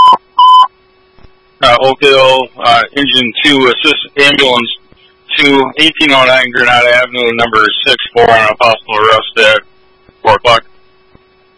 Oakdale, Engine 2, assist ambulance to 1809 Granada Avenue, number 64 on a possible arrest at